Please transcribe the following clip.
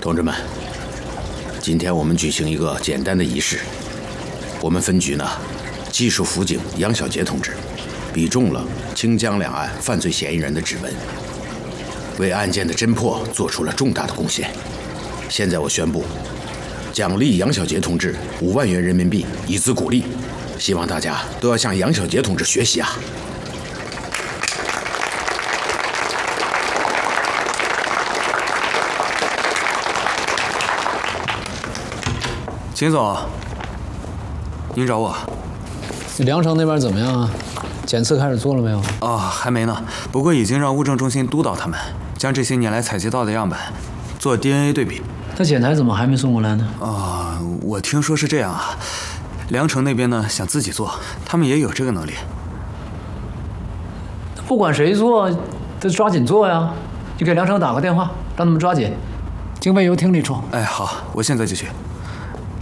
同志们，今天我们举行一个简单的仪式。我们分局呢，技术辅警杨小杰同志，比中了清江两岸犯罪嫌疑人的指纹，为案件的侦破做出了重大的贡献。现在我宣布，奖励杨小杰同志5万元人民币，以资鼓励。希望大家都要向杨小杰同志学习啊！ 秦总，您找我？ 梁城那边怎么样啊？检测开始做了没有？ 哦，还没呢。不过已经让物证中心督导他们，将这些年来采集到的样本做 DNA 对比。 那检材怎么还没送过来呢？ 我听说是这样啊。梁城那边呢想自己做，他们也有这个能力。 不管谁做，得抓紧做呀！你给梁城打个电话，让他们抓紧。经费由厅里出。 哎，好，我现在就去。